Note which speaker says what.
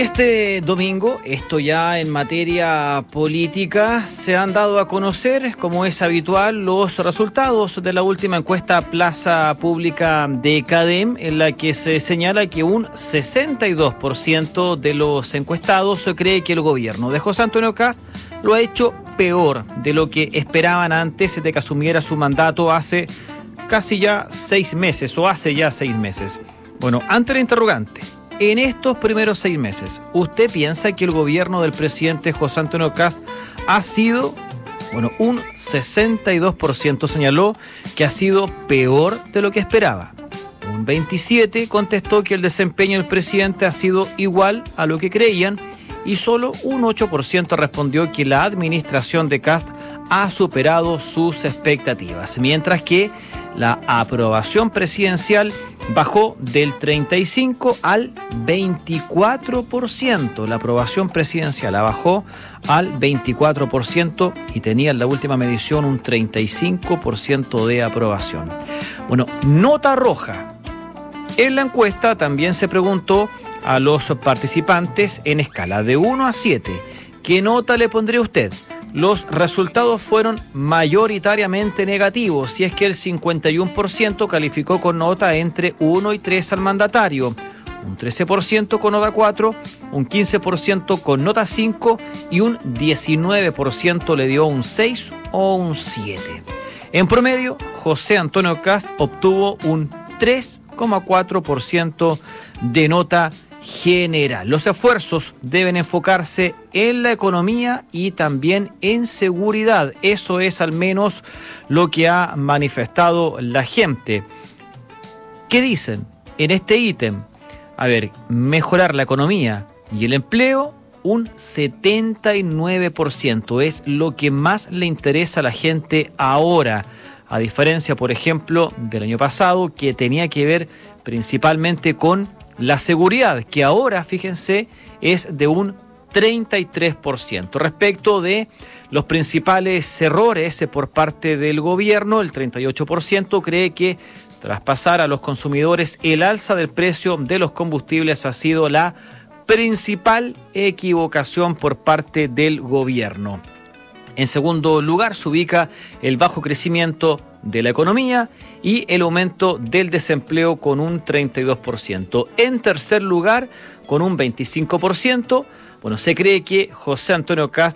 Speaker 1: Este domingo, esto ya en materia política, se han dado a conocer, como es habitual, los resultados de la última encuesta Plaza Pública de CADEM, en la que se señala que un 62% de los encuestados cree que el gobierno de José Antonio Kast lo ha hecho peor de lo que esperaban antes de que asumiera su mandato hace casi ya 6 meses, o hace ya 6 meses. Bueno, ante la interrogante, en estos primeros 6 meses, ¿usted piensa que el gobierno del presidente José Antonio Kast ha sido, un 62% señaló que ha sido peor de lo que esperaba? Un 27% contestó que el desempeño del presidente ha sido igual a lo que creían y solo un 8% respondió que la administración de Kast ha superado sus expectativas, mientras que la aprobación presidencial bajó del 35% al 24%. La aprobación presidencial bajó al 24% y tenía en la última medición un 35% de aprobación. Nota roja. En la encuesta también se preguntó a los participantes en escala de 1 a 7. ¿Qué nota le pondría usted? Los resultados fueron mayoritariamente negativos, si es que el 51% calificó con nota entre 1 y 3 al mandatario, un 13% con nota 4, un 15% con nota 5 y un 19% le dio un 6 o un 7. En promedio, José Antonio Kast obtuvo un 3,4% de nota general. Los esfuerzos deben enfocarse en la economía y también en seguridad. Eso es al menos lo que ha manifestado la gente. ¿Qué dicen en este ítem? Mejorar la economía y el empleo, un 79%. Es lo que más le interesa a la gente ahora, a diferencia, por ejemplo, del año pasado, que tenía que ver principalmente con la seguridad, que ahora, fíjense, es de un 33%. Respecto de los principales errores por parte del gobierno, el 38% cree que traspasar a los consumidores el alza del precio de los combustibles ha sido la principal equivocación por parte del gobierno. En segundo lugar se ubica el bajo crecimiento de la economía y el aumento del desempleo con un 32%. En tercer lugar, con un 25%, se cree que José Antonio Kast